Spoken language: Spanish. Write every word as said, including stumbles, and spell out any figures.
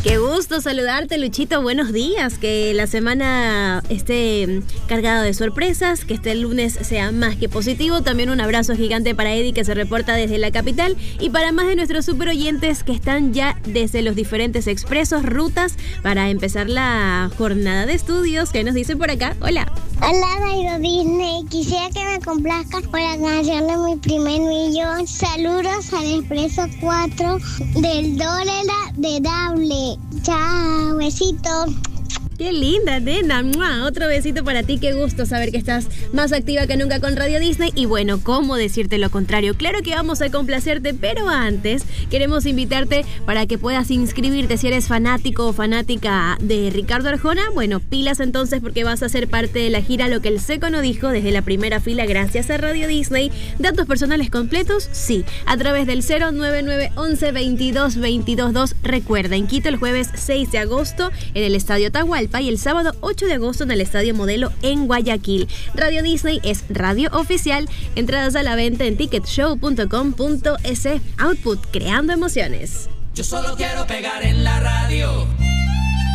Qué gusto saludarte, Luchito. Buenos días. Que la semana esté cargada de sorpresas, que este lunes sea más que positivo. También un abrazo gigante para Eddie, que se reporta desde la capital, y para más de nuestros super oyentes que están ya desde los diferentes expresos, rutas, para empezar la jornada de estudios. ¿Qué nos dicen por acá? Hola. Hola, Radio Disney. Quisiera que me complazcas con la canción de mi primer millón. Saludos al Expreso cuatro del Dólar de Dable. Chao, besito. Qué linda, nena. ¡Mua! Otro besito para ti. Qué gusto saber que estás más activa que nunca con Radio Disney. Y bueno, ¿cómo decirte lo contrario? Claro que vamos a complacerte, pero antes queremos invitarte para que puedas inscribirte si eres fanático o fanática de Ricardo Arjona. Bueno, pilas entonces, porque vas a ser parte de la gira Lo que el Seco no dijo desde la primera fila gracias a Radio Disney. ¿Datos personales completos? Sí, a través del cero nueve nueve once veintidós veintidós dos. Recuerda, en Quito el jueves seis de agosto en el Estadio Atahualpa y el sábado ocho de agosto en el Estadio Modelo en Guayaquil. Radio Disney es radio oficial. Entradas a la venta en ticket show punto com punto es. Output, creando emociones. Yo solo quiero pegar en la radio.